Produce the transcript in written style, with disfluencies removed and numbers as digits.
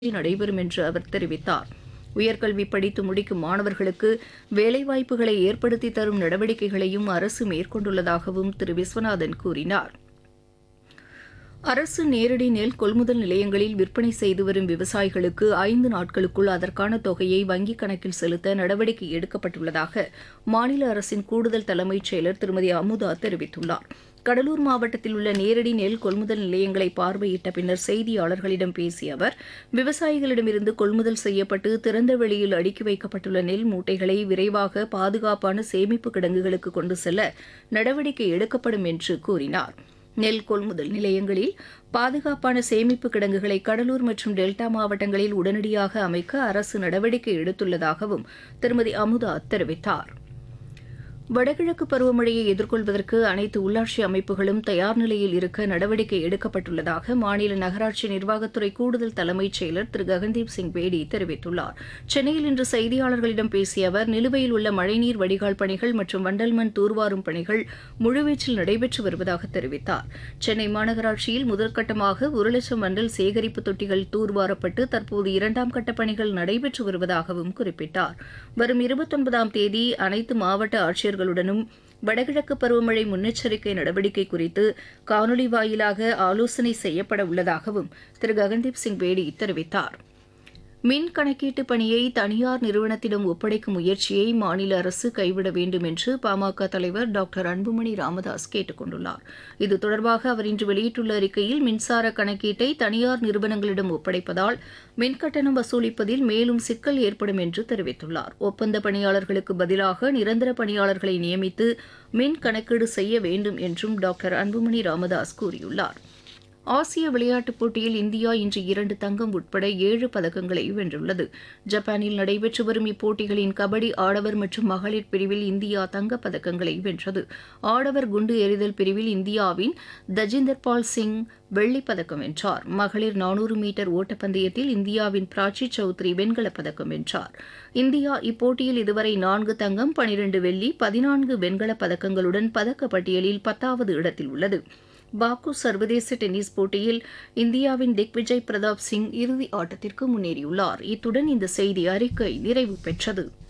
நடைபெறும் என்று அவர் தெரிவித்தார். உயர்கல்வி படித்து முடிக்கும் மாணவர்களுக்கு வேலைவாய்ப்புகளை ஏற்படுத்தி தரும் நடவடிக்கைகளையும் அரசு மேற்கொண்டுள்ளதாகவும் திரு விஸ்வநாதன் கூறினார். அரசு நேரடி நெல் கொள்முதல் நிலையங்களில் விற்பனை செய்து வரும் விவசாயிகளுக்கு 5 நாட்களுக்குள் அதற்கான தொகையை வங்கிக் கணக்கில் செலுத்த நடவடிக்கை எடுக்கப்பட்டுள்ளதாக மாநில அரசின் கூடுதல் தலைமைச் செயலர் திருமதி அமுதா தெரிவித்துள்ளார். கடலூர் மாவட்டத்தில் உள்ள நேரடி நெல் கொள்முதல் நிலையங்களை பார்வையிட்ட பின்னர் செய்தியாளர்களிடம் பேசிய அவர், விவசாயிகளிடமிருந்து கொள்முதல் செய்யப்பட்டு திறந்த வெளியில் அடுக்கி வைக்கப்பட்டுள்ள நெல் மூட்டைகளை விரைவாக பாதுகாப்பான சேமிப்பு கிடங்குகளுக்கு கொண்டு செல்ல நடவடிக்கை எடுக்கப்படும் என்று கூறினார். நெல் கொள்முதல் நிலையங்களில் பாதுகாப்பான சேமிப்பு கிடங்குகளை கடலூர் மற்றும் டெல்டா மாவட்டங்களில் உடனடியாக அமைக்க அரசு நடவடிக்கை எடுத்துள்ளதாகவும் திருமதி அமுதா தெரிவித்தார். வடகிழக்கு பருவமழையை எதிர்கொள்வதற்கு அனைத்து உள்ளாட்சி அமைப்புகளும் தயார் நிலையில் இருக்க நடவடிக்கை எடுக்கப்பட்டுள்ளதாக மாநில நகராட்சி நிர்வாகத்துறை கூடுதல் தலைமைச் செயலர் திரு ககன்தீப் சிங் பேடி தெரிவித்துள்ளார். சென்னையில் இன்று செய்தியாளர்களிடம் பேசிய அவர், நிலுவையில் உள்ள மழைநீர் வடிகால் பணிகள் மற்றும் வண்டல் மண் தூர்வாரும் பணிகள் முழுவீச்சில் நடைபெற்று வருவதாக தெரிவித்தார். சென்னை மாநகராட்சியில் முதற்கட்டமாக 1,00,000 வண்டல் சேகரிப்பு தொட்டிகள் தூர்வாரப்பட்டு தற்போது 2ஆம் கட்ட பணிகள் நடைபெற்று வருவதாகவும் குறிப்பிட்டார். வரும் 29ஆம் தேதி அனைத்து மாவட்ட ஆட்சியர்களுடனும் வடகிழக்கு பருவமழை முன்னெச்சரிக்கை நடவடிக்கை குறித்து காணொலி வாயிலாக ஆலோசனை செய்யப்பட உள்ளதாகவும் திரு ககன்தீப் சிங் பேடி தெரிவித்தார். மின் கணக்கீட்டு பணியை தனியார் நிறுவனத்திடம் ஒப்படைக்கும் முயற்சியை மாநில அரசு கைவிட வேண்டும் என்று பாமக தலைவர் டாக்டர் அன்புமணி ராமதாஸ் கேட்டுக் கொண்டுள்ளார். இது தொடர்பாக அவர் இன்று வெளியிட்டுள்ள அறிக்கையில், மின்சார கணக்கீட்டை தனியார் நிறுவனங்களிடம் ஒப்படைப்பதால் மின்கட்டணம் வசூலிப்பதில் மேலும் சிக்கல் ஏற்படும் என்று தெரிவித்துள்ளார். ஒப்பந்த பணியாளர்களுக்கு பதிலாக நிரந்தர பணியாளர்களை நியமித்து மின் கணக்கீடு செய்ய வேண்டும் என்றும் டாக்டர் அன்புமணி ராமதாஸ் கூறியுள்ளார். ஆசிய விளையாட்டுப் போட்டியில் இந்தியா இன்று 2 தங்கம் உட்பட 7 பதக்கங்களை வென்றுள்ளது. ஜப்பானில் நடைபெற்று வரும் இப்போட்டிகளின் கபடி ஆடவர் மற்றும் மகளிர் பிரிவில் இந்தியா தங்கப் பதக்கங்களை வென்றது. ஆடவர் குண்டு எறிதல் பிரிவில் இந்தியாவின் தஜிந்தர் பால் சிங் வெள்ளிப் பதக்கம் வென்றார். மகளிர் 400 மீட்டர் ஓட்டப்பந்தயத்தில் இந்தியாவின் பிராச்சி சௌத்ரி வெண்கலப் பதக்கம் வென்றார். இந்தியா இப்போட்டியில் இதுவரை 4 தங்கம், 12 வெள்ளி, 14 வெண்கலப் பதக்கங்களுடன் பதக்கப் பட்டியலில் 10வது இடத்தில் உள்ளது. பாக்கு சர்வதேச டென்னிஸ் போட்டியில் இந்தியாவின் திக்விஜய் பிரதாப் சிங் இறுதி ஆட்டத்திற்கு முன்னேறியுள்ளார். இத்துடன் இந்த செய்தி அறிக்கை நிறைவு பெற்றது.